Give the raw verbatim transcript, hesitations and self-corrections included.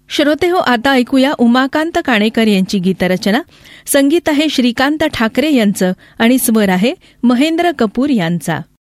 श्रोते हो, आता ऐकूया उमाकांत काणेकर यांची गीतरचना. संगीत आहे श्रीकांत ठाकरे यांचं आणि स्वर आहे महेंद्र कपूर यांचा.